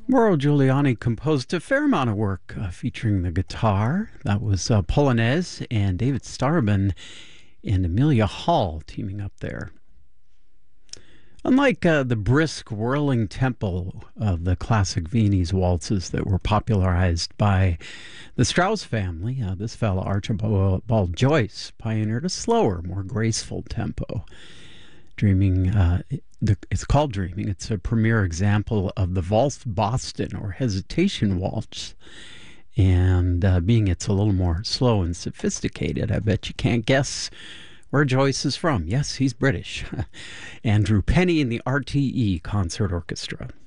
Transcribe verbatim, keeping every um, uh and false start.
Mauro Giuliani composed a fair amount of work uh, featuring the guitar. That was uh, Polonaise and David Starobin and Amelia Hall teaming up there. Unlike uh, the brisk, whirling tempo of the classic Viennese waltzes that were popularized by the Strauss family, uh, this fellow, Archibald Joyce, pioneered a slower, more graceful tempo. Dreaming, uh, the, it's called Dreaming. It's a premier example of the Valse Boston or hesitation waltz. And uh, being it's a little more slow and sophisticated, I bet you can't guess where Joyce is from. Yes, he's British. Andrew Penny and the R T E Concert Orchestra.